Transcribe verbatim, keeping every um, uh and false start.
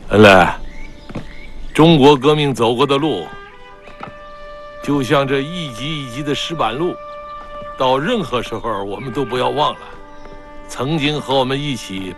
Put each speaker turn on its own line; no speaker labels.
恩来，中国革命走过的路，就像这一级一级的石板路，到任何时候我们都不要忘了，曾经和我们一起